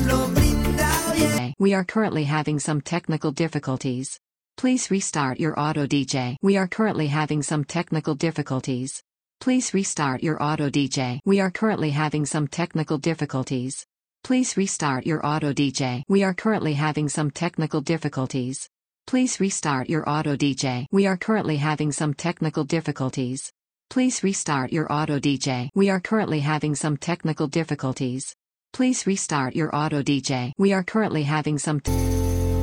We are currently having some technical difficulties. Please restart your auto DJ. We are currently having some technical difficulties. Please restart your auto DJ. We are currently having some technical difficulties. Please restart your auto DJ. We are currently having some technical difficulties. Please restart your auto DJ. We are currently having some technical difficulties. Please restart your auto DJ. We are currently having some technical difficulties. Please restart your auto DJ. We are currently having some